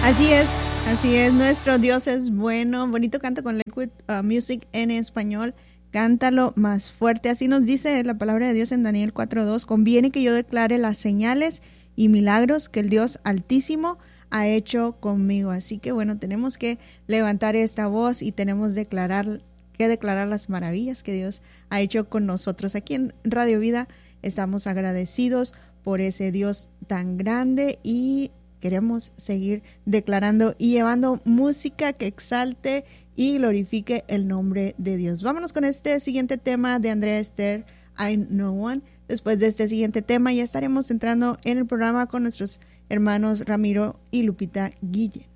Así es, nuestro Dios es bueno. Bonito canto con Liquid Music en español. Cántalo más fuerte. Así nos dice la palabra de Dios en Daniel 4:2. Conviene que yo declare las señales y milagros que el Dios Altísimo ha hecho conmigo. Así que bueno, tenemos que levantar esta voz y tenemos que declarar las maravillas que Dios ha hecho con nosotros. Aquí en Radio Vida estamos agradecidos por ese Dios tan grande y queremos seguir declarando y llevando música que exalte y glorifique el nombre de Dios. Vámonos con este siguiente tema de Andrea Esther, I Know One. Después de este siguiente tema ya estaremos entrando en el programa con nuestros hermanos Ramiro y Lupita Guille.